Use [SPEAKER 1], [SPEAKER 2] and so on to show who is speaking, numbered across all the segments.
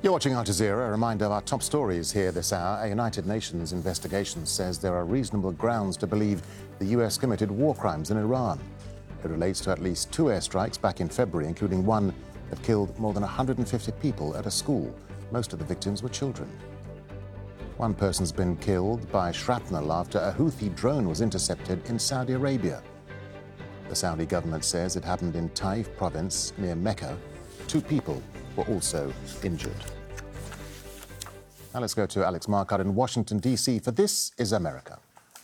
[SPEAKER 1] You're watching Al Jazeera. A reminder of our top stories here this hour. A United Nations investigation says there are reasonable grounds to believe the US committed war crimes in Iran. It relates to at least 2 airstrikes back in February, including one that killed more than 150 people at a school. Most of the victims were children. One person's been killed by shrapnel after a Houthi drone was intercepted in Saudi Arabia. The Saudi government says it happened in Taif province near Mecca. 2 people were also injured. Now let's go to Alex Marquardt in Washington, D.C. for This is America.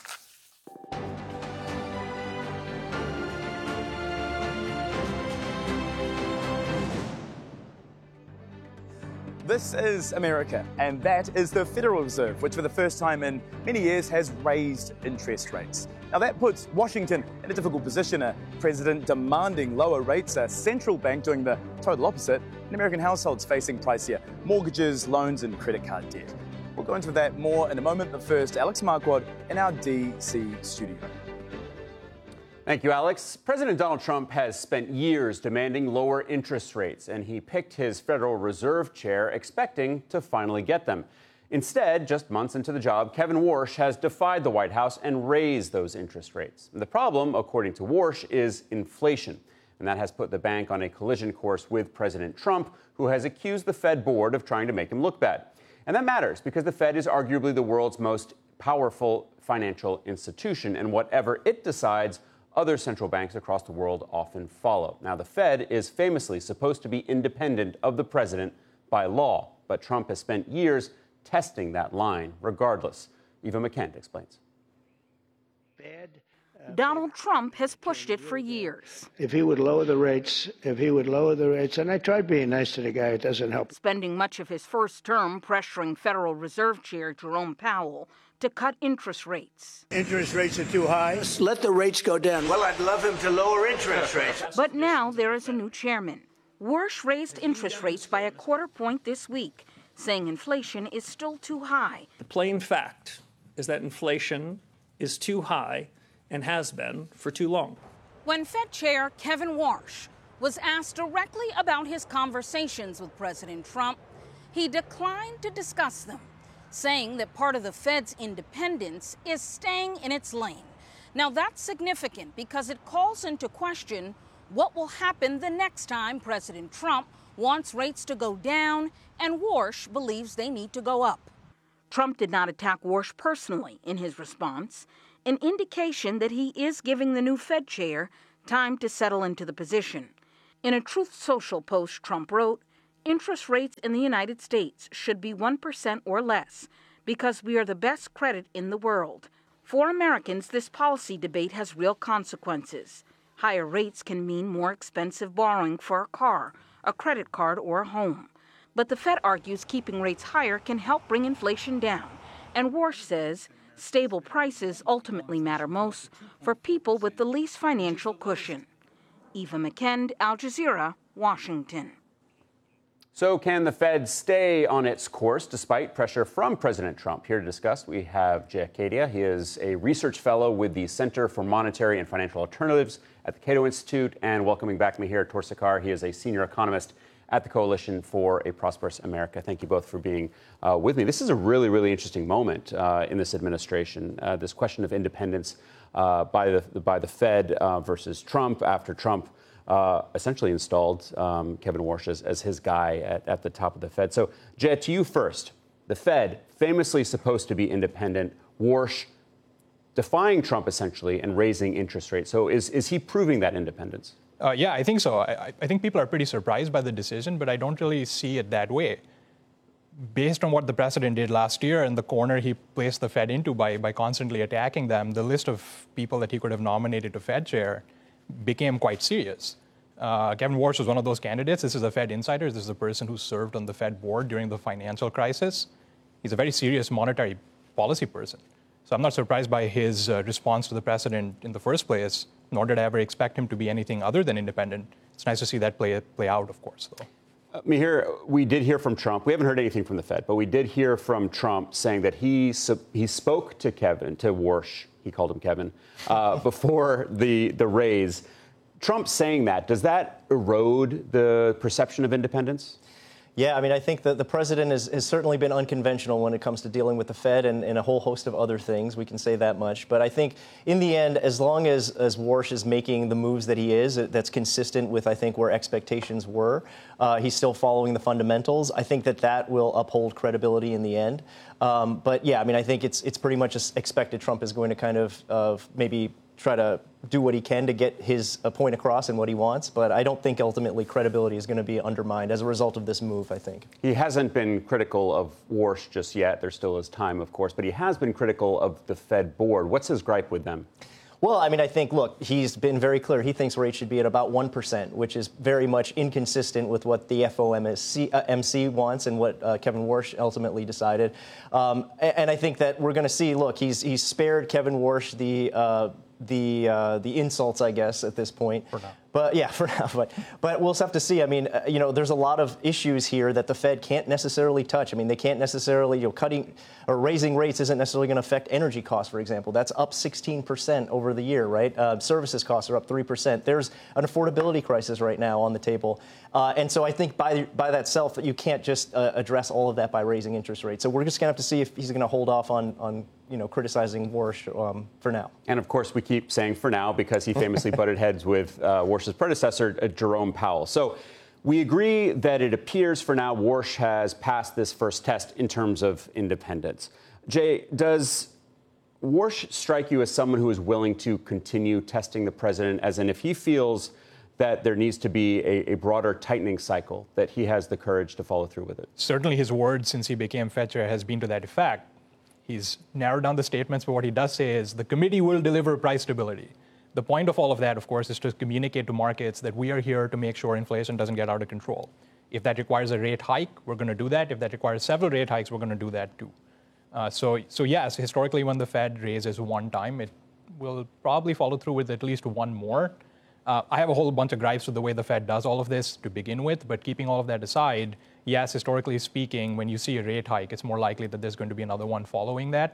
[SPEAKER 2] This is America, and that is the Federal Reserve, which for the first time in many years has raised interest rates. Now that puts Washington in a difficult position, a president demanding lower rates, a central bank doing the total opposite, and American households facing pricier mortgages, loans and credit card debt. We'll go into that more in a moment, but first, Alex Marquardt in our D.C. studio.
[SPEAKER 3] Thank you, Alex. President Donald Trump has spent years demanding lower interest rates, and he picked his Federal Reserve chair expecting to finally get them. Instead, just months into the job, Kevin Warsh has defied the White House and raised those interest rates. The problem, according to Warsh, is inflation, and that has put the bank on a collision course with President Trump, who has accused the Fed board of trying to make him look bad. And that matters because the Fed is arguably the world's most powerful financial institution, and whatever it decides, other central banks across the world often follow. Now, the Fed is famously supposed to be independent of the president by law, but Trump has spent years testing that line regardless. Eva McKend explains.
[SPEAKER 4] Donald Trump has pushed it for years.
[SPEAKER 5] If he would lower the rates, and I tried being nice to the guy, it doesn't help.
[SPEAKER 4] Spending much of his first term pressuring Federal Reserve Chair Jerome Powell to cut interest rates.
[SPEAKER 5] Interest rates are too high. Let the rates go down. Well, I'd love him to lower interest rates.
[SPEAKER 4] But now there is a new chairman. Warsh raised interest rates by a quarter point this week, saying inflation is still too high.
[SPEAKER 6] The plain fact is that inflation is too high and has been for too long.
[SPEAKER 4] When Fed Chair Kevin Warsh was asked directly about his conversations with President Trump, he declined to discuss them, saying that part of the Fed's independence is staying in its lane. Now that's significant because it calls into question what will happen the next time President Trump wants rates to go down and Warsh believes they need to go up. Trump did not attack Warsh personally in his response, an indication that he is giving the new Fed chair time to settle into the position. In a Truth Social post, Trump wrote, "Interest rates in the United States should be 1% or less because we are the best credit in the world. For Americans, this policy debate has real consequences. Higher rates can mean more expensive borrowing for a car, a credit card, or a home. But the Fed argues keeping rates higher can help bring inflation down. And Warsh says stable prices ultimately matter most for people with the least financial cushion." Eva McKend, Al Jazeera, Washington.
[SPEAKER 3] So can the Fed stay on its course despite pressure from President Trump? Here to discuss, we have Jay Acadia. He is a research fellow with the Center for Monetary and Financial Alternatives at the Cato Institute. And welcoming back Mihir Torsekar. He is a senior economist at the Coalition for a Prosperous America. Thank you both for being with me. This is a really, really interesting moment in this administration. This question of independence by the Fed versus Trump after Trump essentially installed Kevin Warsh as his guy at the top of the Fed. So, Jed, to you first. The Fed, famously supposed to be independent, Warsh defying Trump essentially and raising interest rates. So is he proving that independence?
[SPEAKER 7] Yeah, I think so. I think people are pretty surprised by the decision, but I don't really see it that way. Based on what the president did last year and the corner he placed the Fed into by constantly attacking them, the list of people that he could have nominated to Fed chair became quite serious. Kevin Warsh was one of those candidates. This is a Fed insider. This is a person who served on the Fed board during the financial crisis. He's a very serious monetary policy person. So I'm not surprised by his response to the president in the first place, nor did I ever expect him to be anything other than independent. It's nice to see that play out, of course, though.
[SPEAKER 3] Mihir, we did hear from Trump. We haven't heard anything from the Fed, but we did hear from Trump saying that he spoke to Warsh, he called him Kevin, before the raise. Trump saying that, does that erode the perception of independence?
[SPEAKER 8] Yeah, I mean, I think that the president has certainly been unconventional when it comes to dealing with the Fed and a whole host of other things. We can say that much. But I think in the end, as long as Warsh is making the moves that he is, that's consistent with, I think, where expectations were, he's still following the fundamentals. I think that will uphold credibility in the end. But yeah, I mean, I think it's pretty much expected Trump is going to kind of maybe try to do what he can to get his point across and what he wants. But I don't think ultimately credibility is going to be undermined as a result of this move, I think.
[SPEAKER 3] He hasn't been critical of Warsh just yet. There still is time, of course. But he has been critical of the Fed board. What's his gripe with them?
[SPEAKER 8] Well, I mean, I think, look, he's been very clear. He thinks rates should be at about 1%, which is very much inconsistent with what the FOMC wants and what Kevin Warsh ultimately decided. And I think that we're going to see, look, he's spared Kevin Warsh the insults, I guess, at this point.
[SPEAKER 7] For now.
[SPEAKER 8] But yeah, for now. But we'll have to see. I mean, there's a lot of issues here that the Fed can't necessarily touch. I mean, they can't necessarily, cutting or raising rates isn't necessarily going to affect energy costs, for example. That's up 16% over the year, right? Services costs are up 3%. There's an affordability crisis right now on the table. And so I think by that self, you can't just address all of that by raising interest rates. So we're just going to have to see if he's going to hold off on criticizing Warsh for now.
[SPEAKER 3] And of course, we keep saying for now because he famously butted heads with Warsh's predecessor, Jerome Powell. So we agree that it appears for now Warsh has passed this first test in terms of independence. Jay, does Warsh strike you as someone who is willing to continue testing the president, as in if he feels that there needs to be a broader tightening cycle, that he has the courage to follow through with it?
[SPEAKER 7] Certainly his word since he became Fed chair has been to that effect. He's narrowed down the statements, but what he does say is the committee will deliver price stability. The point of all of that, of course, is to communicate to markets that we are here to make sure inflation doesn't get out of control. If that requires a rate hike, we're going to do that. If that requires several rate hikes, we're going to do that too. So yes, historically, when the Fed raises one time, it will probably follow through with at least one more. I have a whole bunch of gripes with the way the Fed does all of this to begin with, but keeping all of that aside, yes, historically speaking, when you see a rate hike, it's more likely that there's going to be another one following that.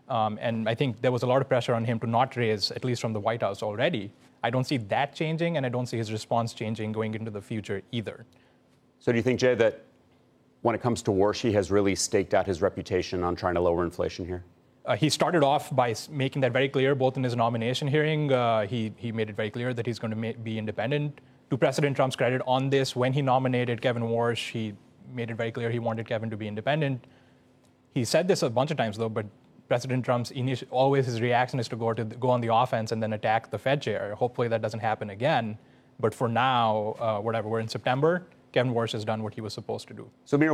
[SPEAKER 7] And I think there was a lot of pressure on him to not raise, at least from the White House already. I don't see that changing, and I don't see his response changing going into the future either.
[SPEAKER 3] So do you think, Jay, that when it comes to Warsh, he has really staked out his reputation on trying to lower inflation here?
[SPEAKER 7] He started off by making that very clear, both in his nomination hearing. He made it very clear that he's going to be independent. To President Trump's credit on this, when he nominated Kevin Warsh, he made it very clear he wanted Kevin to be independent. He said this a bunch of times, though, but President Trump's always his reaction is to go on the offense and then attack the Fed chair. Hopefully that doesn't happen again. But for now, we're in September. Kevin Warsh has done what he was supposed to do.
[SPEAKER 3] So, Mira,